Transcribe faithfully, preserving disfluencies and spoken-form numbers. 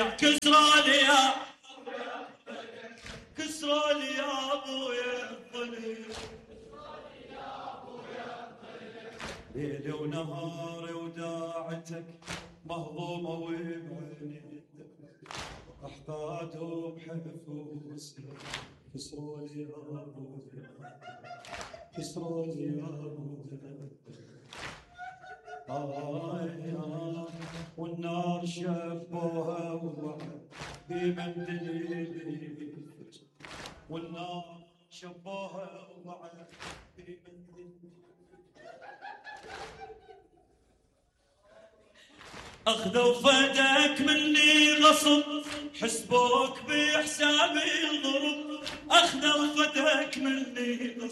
كسرى لي يا كسرى لي يا ابويا الظلم ليلي ونهاري وداعتك مهضومة وبعيني احقادهم بحفوسي كسروا لي يا ابويا كسروا لي يا ابويا آه والنار شبوها وضعت بمنديلي والنار شبوها وضعت بمنديلي اخذوا فدك مني غصب حسبوك بحسابي الضرب اخذوا فدك مني غصب